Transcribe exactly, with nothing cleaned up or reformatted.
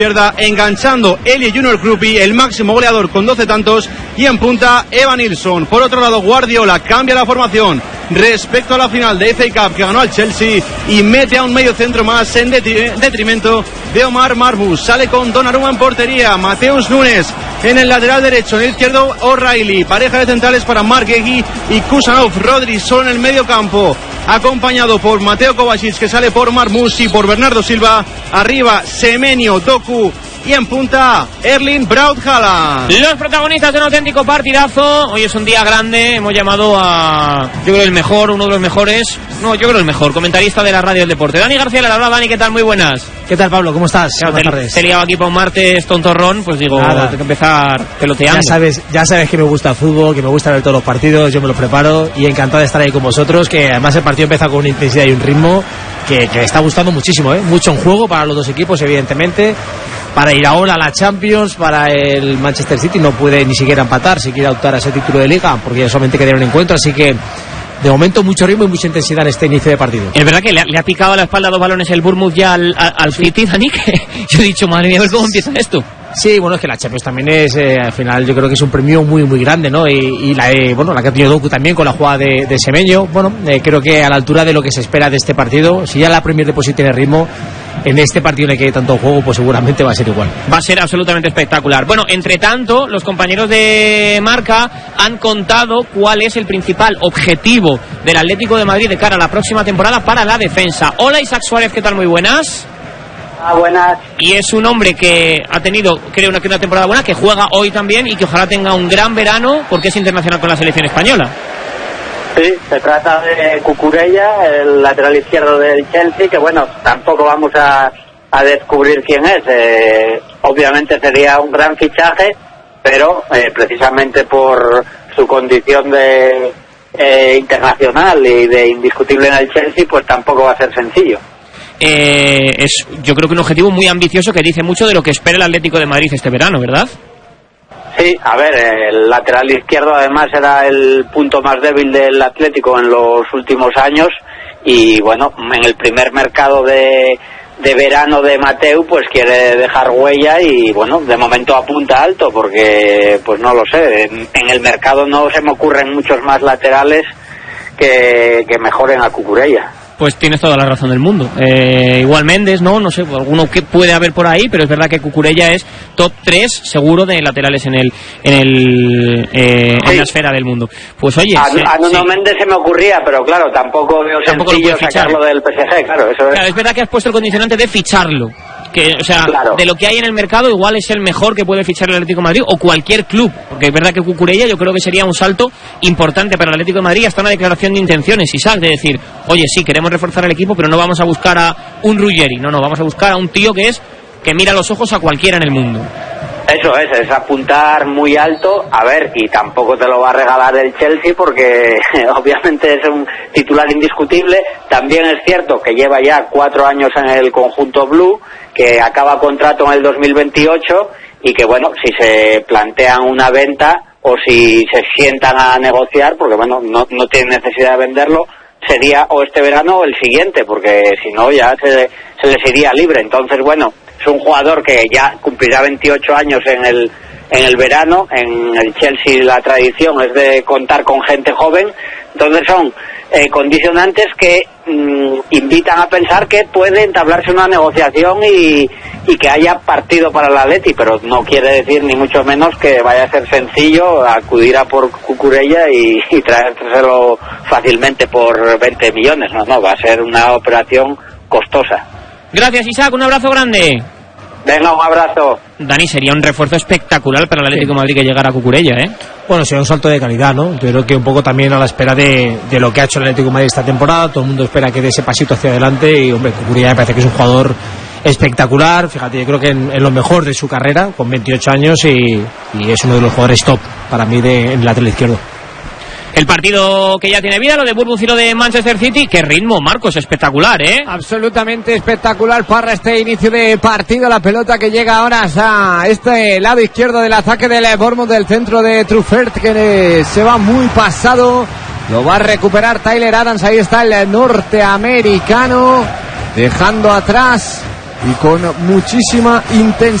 izquierda, enganchando Elie Junior Krupi, el máximo goleador con doce tantos, y en punta Evan Nilsson. Por otro lado, Guardiola cambia la formación respecto a la final de F A Cup que ganó al Chelsea y mete a un medio centro más en detrimento de Omar Marmus. Sale con Donnarumma en portería, Mateus Nunes en el lateral derecho, en el izquierdo O'Reilly, pareja de centrales para Marc Guehi y Kusanov. Rodri solo en el medio campo, acompañado por Mateo Kovacic, que sale por Marmus y por Bernardo Silva. Arriba Semenyo, Doku, y en punta Erling Braut Haaland. Los protagonistas de un auténtico partidazo. Hoy es un día grande. Hemos llamado a, yo creo, el mejor, uno de los mejores, no, yo creo el mejor comentarista de la radio del deporte, Dani García. La habla. Dani, ¿qué tal? Muy buenas. ¿Qué tal, Pablo? ¿Cómo estás? Claro, Buenas te, tardes. Te liaba aquí para un martes tontorrón, pues digo, Nada. tengo que empezar peloteando. Ya sabes, ya sabes que me gusta el fútbol, que me gusta ver todos los partidos, yo me los preparo y encantado de estar ahí con vosotros, que además el partido empieza con una intensidad y un ritmo que, que está gustando muchísimo, ¿eh? Mucho en juego para los dos equipos, evidentemente. Para ir ahora a la Champions, para el Manchester City no puede ni siquiera empatar si quiere optar a ese título de Liga, porque solamente quedaría un encuentro, así que de momento mucho ritmo y mucha intensidad en este inicio de partido. Es verdad que le ha, le ha picado a la espalda dos balones el Bournemouth ya al, al, al City, Dani, que yo he dicho, madre mía, a ver cómo empieza esto. Sí, bueno, es que la Champions también es, eh, al final yo creo que es un premio muy muy grande, ¿no? Y, y la, eh, bueno, la que ha tenido Doku también con la jugada de, de Semenyo, bueno, eh, creo que a la altura de lo que se espera de este partido, si ya la Premier de por sí tiene ritmo, en este partido en el que hay tanto juego, pues seguramente va a ser igual. Va a ser absolutamente espectacular. Bueno, entre tanto, los compañeros de Marca han contado cuál es el principal objetivo del Atlético de Madrid de cara a la próxima temporada para la defensa. Hola, Isaac Suárez, ¿qué tal? Muy buenas. Ah, buenas. Y es un hombre que ha tenido, creo, una, una temporada buena, que juega hoy también y que ojalá tenga un gran verano porque es internacional con la selección española. Sí, se trata de Cucurella, el lateral izquierdo del Chelsea, que bueno, tampoco vamos a, a descubrir quién es. Eh, obviamente sería un gran fichaje, pero eh, precisamente por su condición de eh, internacional y de indiscutible en el Chelsea, pues tampoco va a ser sencillo. Eh, es, yo creo que un objetivo muy ambicioso que dice mucho de lo que espera el Atlético de Madrid este verano, ¿verdad? Sí, a ver, el lateral izquierdo además era el punto más débil del Atlético en los últimos años y bueno, en el primer mercado de, de verano de Mateu pues quiere dejar huella y bueno, de momento apunta alto porque pues no lo sé, en, en el mercado no se me ocurren muchos más laterales que, que mejoren a Cucurella. Pues tienes toda la razón del mundo. Eh, igual Méndez, ¿no? No sé, alguno que puede haber por ahí, pero es verdad que Cucurella es top tres seguro de laterales en el en el eh, sí. en la esfera del mundo. Pues oye... A, se, a Nuno sí. Méndez se me ocurría, pero claro, tampoco veo tampoco sencillo sacarlo del P S G, claro, eso es. Claro, es verdad que has puesto el condicionante de ficharlo. Que, o sea, claro, de lo que hay en el mercado, igual es el mejor que puede fichar el Atlético de Madrid o cualquier club, porque es verdad que Cucurella yo creo que sería un salto importante para el Atlético de Madrid, hasta una declaración de intenciones, Isaac, de decir, oye, sí, queremos reforzar el equipo, pero no vamos a buscar a un Ruggeri, no, no, vamos a buscar a un tío que es que mira los ojos a cualquiera en el mundo. Eso es, es apuntar muy alto, a ver, y tampoco te lo va a regalar el Chelsea porque obviamente es un titular indiscutible. También es cierto que lleva ya cuatro años en el conjunto blue, que acaba contrato en el dos mil veintiocho y que bueno, si se plantean una venta o si se sientan a negociar, porque bueno, no, no tienen necesidad de venderlo, sería o este verano o el siguiente, porque si no ya se, se les iría libre. Entonces bueno, es un jugador que ya cumplirá veintiocho años en el en el verano. En el Chelsea la tradición es de contar con gente joven, entonces son eh, condicionantes que mmm, invitan a pensar que puede entablarse una negociación y, y que haya partido para el Atleti, pero no quiere decir ni mucho menos que vaya a ser sencillo acudir a por Cucurella y, y traérselo fácilmente por veinte millones, no, no, va a ser una operación costosa. Gracias, Isaac, un abrazo grande. Venga, un abrazo. Dani, sería un refuerzo espectacular para el Atlético de Madrid que llegara a Cucurella, ¿eh? Bueno, sería un salto de calidad, ¿no? Yo creo que un poco también a la espera de, de lo que ha hecho el Atlético de Madrid esta temporada. Todo el mundo espera que dé ese pasito hacia adelante y, hombre, Cucurella me parece que es un jugador espectacular. Fíjate, yo creo que en, en lo mejor de su carrera, con veintiocho años, y, y es uno de los jugadores top para mí de, en el lateral izquierdo. El partido que ya tiene vida, lo de Bournemouth y lo de Manchester City. Qué ritmo, Marcos, espectacular, ¿eh? Absolutamente espectacular para este inicio de partido. La pelota que llega ahora a este lado izquierdo del ataque del Bournemouth, del centro de Truffert, que se va muy pasado. Lo va a recuperar Tyler Adams. Ahí está el norteamericano, dejando atrás y con muchísima intensidad.